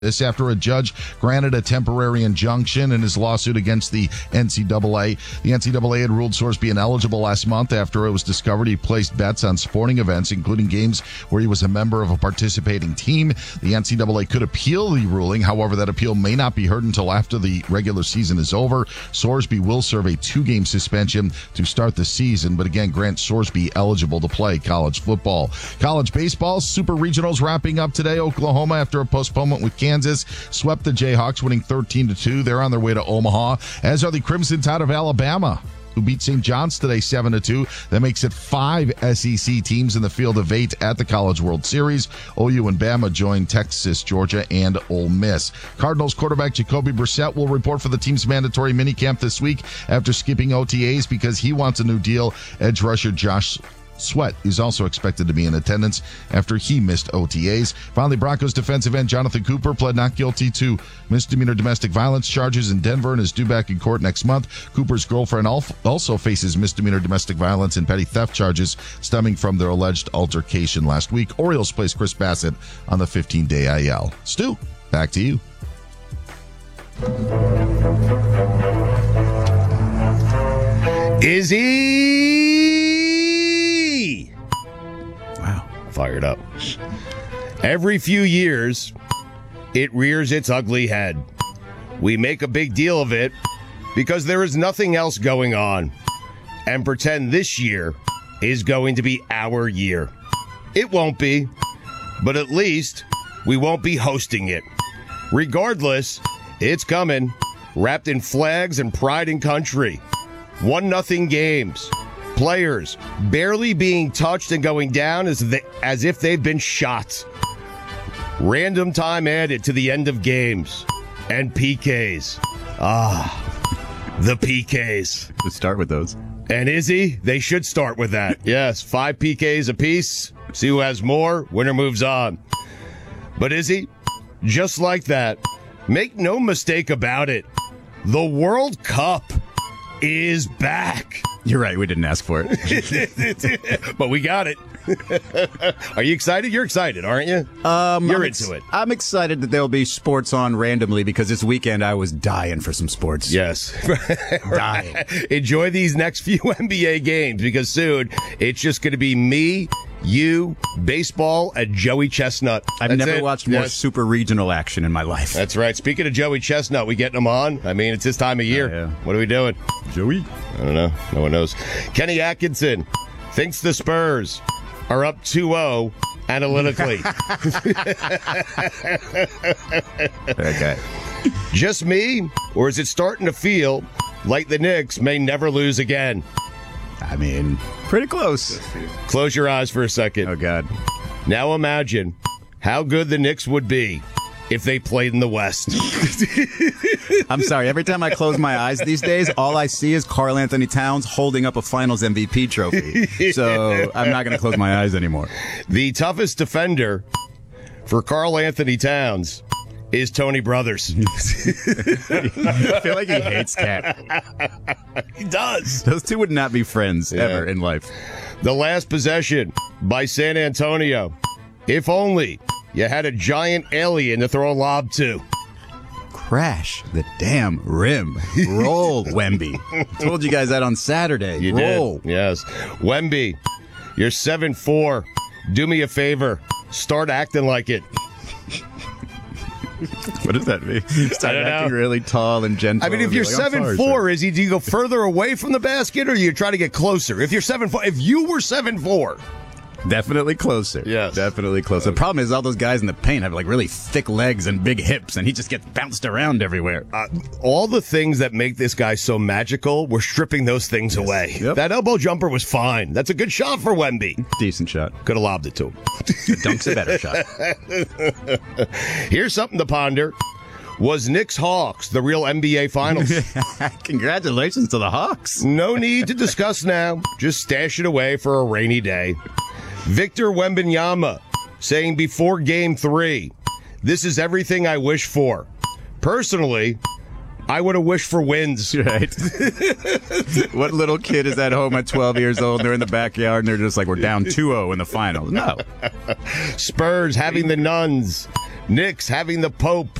This after a judge granted a temporary injunction in his lawsuit against the NCAA. The NCAA had ruled Sorsby ineligible last month after it was discovered he placed bets on sporting events, including games where he was a member of a participating team. The NCAA could appeal the ruling. However, that appeal may not be heard until after the regular season is over. Sorsby will serve a 2-game suspension to start the season, but again, grant Sorsby eligible to play college football. College baseball, Super Regionals wrapping up today. Oklahoma, after a postponement with Kansas, swept the Jayhawks, winning 13-2. They're on their way to Omaha, as are the Crimson Tide of Alabama, who beat St. John's today 7-2. That makes it 5 SEC teams in the field of 8 at the College World Series. OU and Bama join Texas, Georgia, and Ole Miss. Cardinals quarterback Jacoby Brissett will report for the team's mandatory minicamp this week after skipping OTAs because he wants a new deal. Edge rusher Josh Sweat is also expected to be in attendance after he missed OTAs. Finally, Broncos defensive end Jonathan Cooper pled not guilty to misdemeanor domestic violence charges in Denver and is due back in court next month. Cooper's girlfriend also faces misdemeanor domestic violence and petty theft charges stemming from their alleged altercation last week. Orioles placed Chris Bassett on the 15-day IL. Stu, back to you. Wow. Fired up. Every few years, it rears its ugly head. We make a big deal of it because there is nothing else going on and pretend this year is going to be our year. It won't be, but at least we won't be hosting it. Regardless, it's coming, wrapped in flags and pride in country. 1-0 games. Players barely being touched and going down as if they've been shot. Random time added to the end of games. And PKs. The PKs. Let's start with those. And Izzy, they should start with that. Yes, 5 PKs apiece. See who has more. Winner moves on. But Izzy, just like that, make no mistake about it. The World Cup is back. You're right, we didn't ask for it. But we got it. Are you excited? You're excited, aren't you? You're into it. I'm excited that there'll be sports on randomly because this weekend I was dying for some sports. Yes. Dying. Enjoy these next few NBA games because soon it's just going to be me, you, baseball, and Joey Chestnut. I've never watched more super regional action in my life. That's right. Speaking of Joey Chestnut, we getting him on? I mean, it's this time of year. Yeah. What are we doing? Joey? I don't know. No one knows. Kenny Atkinson thinks the Spurs are up 2-0 analytically. Okay. Just me, or is it starting to feel like the Knicks may never lose again? I mean, pretty close. Close your eyes for a second. Oh, God. Now imagine how good the Knicks would be if they played in the West. I'm sorry. Every time I close my eyes these days, all I see is Karl Anthony Towns holding up a Finals MVP trophy. So I'm not going to close my eyes anymore. The toughest defender for Karl Anthony Towns is Tony Brothers. I feel like he hates Cat. He does. Those two would not be friends ever in life. The last possession by San Antonio. If only you had a giant alien to throw a lob to. Crash the damn rim. Roll, Wemby. Told you guys that on Saturday. You Roll. did. Yes. Wemby, you're 7'4". Do me a favor. Start acting like it. What does that mean? Start I don't acting know. really tall and gentle. I mean, if you're 7'4", do you go further away from the basket or you try to get closer? If you're 7'4", if you were 7'4", definitely closer. Yes. Definitely closer. The problem is all those guys in the paint have like really thick legs and big hips, and he just gets bounced around everywhere. all the things that make this guy so magical, we're stripping those things away. Yep. That elbow jumper was fine. That's a good shot for Wemby. Decent shot. Could have lobbed it to him. The dunk's a better shot. Here's something to ponder. Was Knicks Hawks the real NBA Finals? Congratulations to the Hawks. No need to discuss now. Just stash it away for a rainy day. Victor Wembanyama saying before Game 3, this is everything I wish for. Personally, I would have wished for wins. Right. What little kid is at home at 12 years old? They're in the backyard and they're just like, we're down 2-0 in the finals. No. Spurs having the Nuns Knicks having the Pope